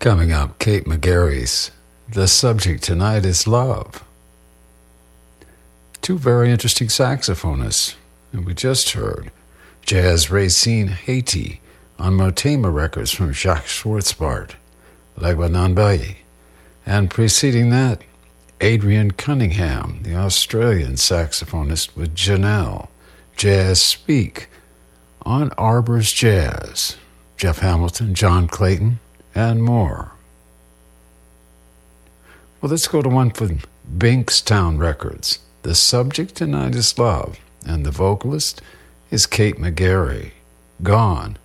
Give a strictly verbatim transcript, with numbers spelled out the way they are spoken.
Coming up, Kate McGarry's The Subject Tonight is Love. Two very interesting saxophonists, and we just heard Jazz Racine Haiti on Motema Records from Jacques Schwartzbart, Lebanon Baye, and preceding that, Adrian Cunningham, the Australian saxophonist with Janelle, Jazz Speak on Arbor's Jazz, Jeff Hamilton, John Clayton, and more. Well, let's go to one from Bankstown Records. The subject tonight is love, and the vocalist is Kate McGarry. Gone